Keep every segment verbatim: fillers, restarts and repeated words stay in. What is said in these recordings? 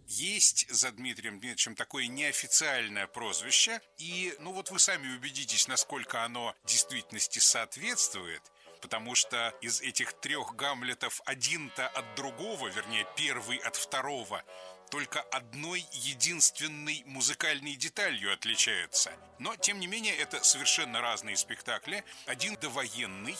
Есть за Дмитрием Дмитриевичем такое неофициальное прозвище, и, ну вот вы сами убедитесь, насколько оно действительности соответствует, потому что из этих трех Гамлетов один-то от другого, вернее, первый от второго, только одной единственной музыкальной деталью отличается. Но, тем не менее, это совершенно разные спектакли. Один довоенный,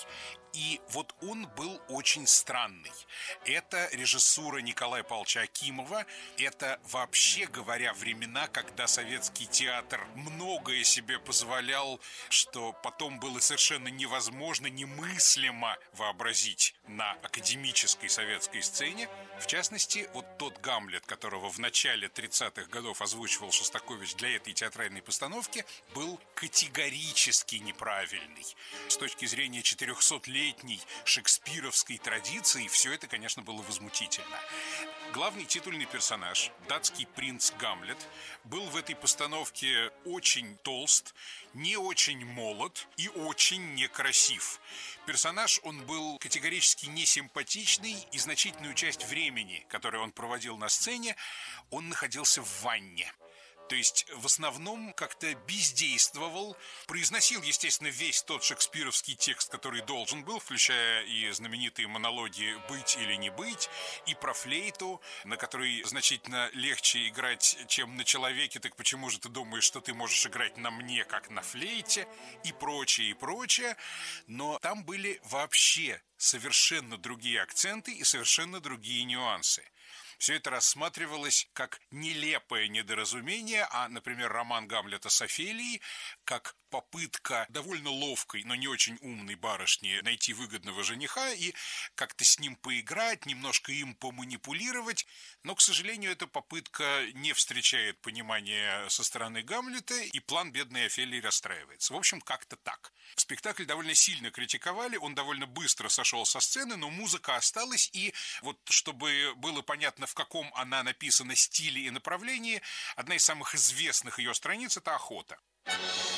и вот он был очень странный. Это режиссура Николая Павловича Акимова. Это, вообще говоря, времена, когда советский театр многое себе позволял, что потом было совершенно невозможно, немыслимо вообразить на академической советской сцене. В частности, вот тот Гамлет, которого в начале тридцатых годов озвучивал Шостакович для этой театральной постановки, был категорически неправильный. С точки зрения четырехсотлетней шекспировской традиции, все это, конечно, было возмутительно. Главный титульный персонаж, датский принц Гамлет, был в этой постановке очень толст, не очень молод и очень некрасив. Персонаж, он был категорически несимпатичный, и значительную часть времени, которое он проводил на сцене, он находился в ванне. То есть, в основном как-то бездействовал, произносил, естественно, весь тот шекспировский текст, который должен был, включая и знаменитые монологи «Быть или не быть», и про флейту, на которой значительно легче играть, чем на человеке, так почему же ты думаешь, что ты можешь играть на мне, как на флейте, и прочее, и прочее. Но там были вообще совершенно другие акценты и совершенно другие нюансы. Все это рассматривалось как нелепое недоразумение, а, например, роман Гамлета с Офелией, как попытка довольно ловкой, но не очень умной барышни найти выгодного жениха и как-то с ним поиграть, немножко им поманипулировать. Но, к сожалению, эта попытка не встречает понимания со стороны Гамлета, и план бедной Офелии расстраивается. В общем, как-то так. Спектакль довольно сильно критиковали, он довольно быстро сошел со сцены, но музыка осталась, и вот чтобы было понятно, в каком она написана стиле и направлении, одна из самых известных ее страниц – это «Охота».